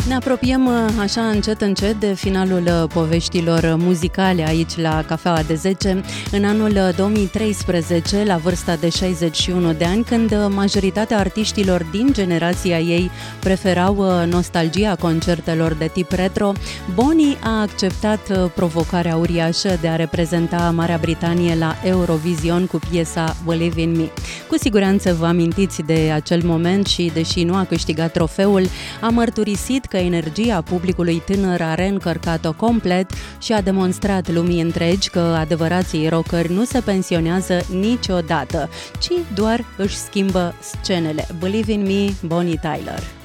Ne apropiem așa încet de finalul poveștilor muzicale aici la Cafeaua de 10. În anul 2013, la vârsta de 61 de ani, când majoritatea artiștilor din generația ei preferau nostalgia concertelor de tip retro, Bonnie a acceptat provocarea uriașă de a reprezenta Marea Britanie la Eurovision cu piesa Believe in Me. Cu siguranță vă amintiți de acel moment și, deși nu a câștigat trofeul, a mărturisit că energia publicului tânăr a reîncărcat-o complet și a demonstrat lumii întregi că adevărații rockeri nu se pensionează niciodată, ci doar își schimbă scenele. Believe in Me, Bonnie Tyler.